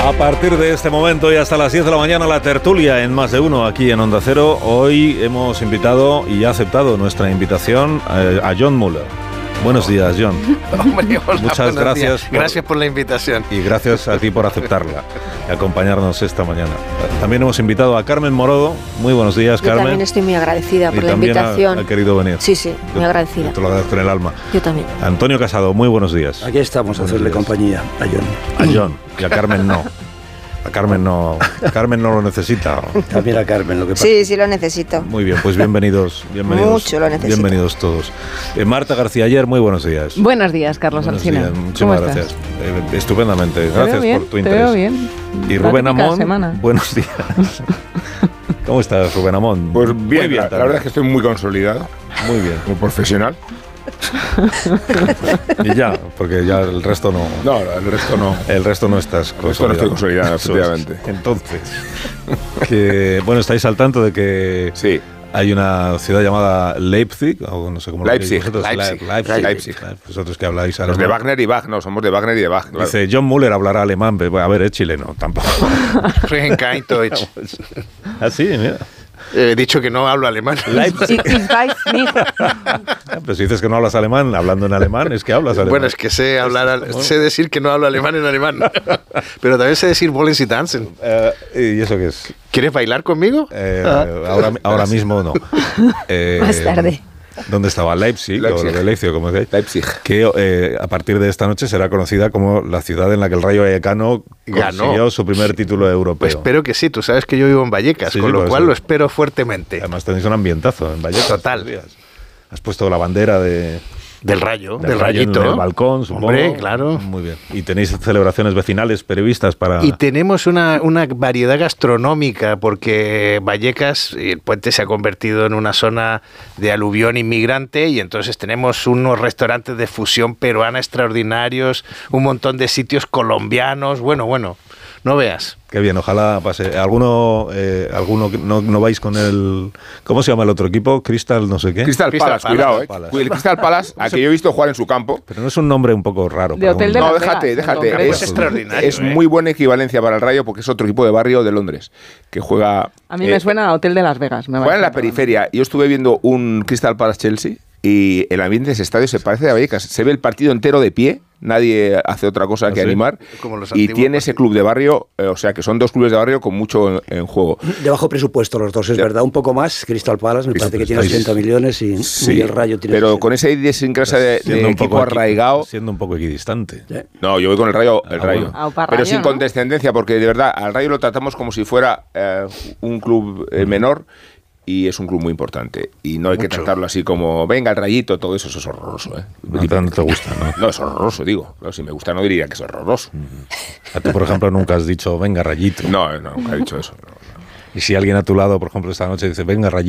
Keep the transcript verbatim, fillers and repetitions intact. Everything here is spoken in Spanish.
A partir de este momento y hasta las diez de la mañana, la tertulia en Más de Uno aquí en Onda Cero. Hoy hemos invitado y ha aceptado nuestra invitación a, a Jon Müller. Buenos días, Jon. Hombre, hola, muchas gracias. Por, gracias por la invitación. Y gracias a ti por aceptarla y acompañarnos esta mañana. También hemos invitado a Carmen Morodo. Muy buenos días, Yo Carmen. Yo también estoy muy agradecida por y la invitación. Ha, ha querido venir. Sí, sí, muy agradecida. Yo te lo agradezco en el alma. Yo también. Antonio Casado, muy buenos días. Aquí estamos a hacerle compañía a Jon. A Jon y a Carmen no. A Carmen no, Carmen no lo necesita. También a Carmen, lo que pasa. Sí, sí lo necesito. Muy bien, pues bienvenidos, bienvenidos. Mucho lo necesito. Bienvenidos todos. Eh, Marta García Ayer, muy buenos días. Buenos días, Carlos Buenos Alsina. días, muchísimas gracias. Eh, estupendamente, Te gracias bien, por tu te interés. Veo bien. Y La Rubén típica Amón, semana. buenos días. ¿Cómo estás, Rubén Amón? Pues bien, muy bien la, la verdad es que estoy muy consolidado. Muy bien. Muy profesional. Y ya, porque ya el resto no. No, el resto no. El resto no estás consolidado. El resto no estoy consolidado, efectivamente. Entonces, que, bueno, estáis al tanto de que sí. hay una ciudad llamada Leipzig, o no sé cómo Leipzig. lo Leipzig. Leipzig. Leipzig. Leipzig. Vosotros que habláis alemán. Los de Wagner y Bach, no, somos de Wagner y de Bach. Claro. Dice, Jon Müller hablará alemán, pero a ver, es chileno, tampoco. Ah, sí, mira. He dicho que no hablo alemán. Leipzig. Pero si dices que no hablas alemán, hablando en alemán, es que hablas alemán. Bueno, es que sé hablar, bueno. sé decir que no hablo alemán en alemán. Pero también sé decir Wollen Sie tanzen. Uh, ¿Y eso qué es? ¿Quieres bailar conmigo? Eh, ah. ahora, ahora mismo no. Eh, Más tarde. ¿Dónde estaba? Leipzig, Leipzig. o de Leipzig, como decís. Leipzig. Que eh, a partir de esta noche será conocida como la ciudad en la que el Rayo Vallecano ganó consiguió su primer título europeo. Pues espero que sí, tú sabes que yo vivo en Vallecas, sí, con sí, lo cual eso. Lo espero fuertemente. Además tenéis un ambientazo en Vallecas. Total. Has puesto la bandera de... Del Rayo, del, del rayo Rayito. En el balcón, supongo. Hombre, claro. Muy bien. Y tenéis celebraciones vecinales previstas para... Y tenemos una, una variedad gastronómica, porque Vallecas, el puente se ha convertido en una zona de aluvión inmigrante, y entonces tenemos unos restaurantes de fusión peruana extraordinarios, un montón de sitios colombianos, bueno, bueno, no veas. Qué bien, ojalá pase. ¿Alguno, eh, alguno no, no vais con el... ¿Cómo se llama el otro equipo? Crystal no sé qué. Crystal, Crystal Palace, Palace, cuidado, eh. Palace. El Crystal Palace, a que yo he visto jugar en su campo. Pero no es un nombre un poco raro. De hotel un... de No, Las déjate, Vegas, déjate. Es, Es extraordinario. Es eh. muy buena equivalencia para el Rayo, porque es otro equipo de barrio de Londres, que juega... A mí eh, me suena a Hotel de Las Vegas. Me juega en la periferia. Yo estuve viendo un Crystal Palace Chelsea y el ambiente de ese estadio se parece a Vallecas. Se ve el partido entero de pie. Nadie hace otra cosa que ¿sí? animar. Como los y tiene partidos. Ese club de barrio, eh, o sea que son dos clubes de barrio con mucho en, en juego. De bajo presupuesto los dos, es ya. verdad. Un poco más, Crystal Palace, me Crystal parece que tiene Palace. ochenta millones y, Sí, y el Rayo tiene... pero sesenta. con esa idiosincrasia de, de un equipo poco arraigado... Siendo un poco equidistante. ¿Sí? No, yo voy con el Rayo, el Ah, Rayo. bueno. Ah, para pero Rayo, sin ¿no? condescendencia, porque de verdad al Rayo lo tratamos como si fuera eh, un club eh, menor, y es un club muy importante. Y no hay Mucho. que tratarlo así como, venga, el Rayito, todo eso, eso es horroroso. ¿eh? No, te- no te gusta, ¿no? No, es horroroso, digo. No, si me gusta no diría que es horroroso. A ti, por ejemplo, nunca has dicho, venga, Rayito. No, no, nunca he dicho eso. No, no. Y si alguien a tu lado, por ejemplo, esta noche dice, venga, Rayito.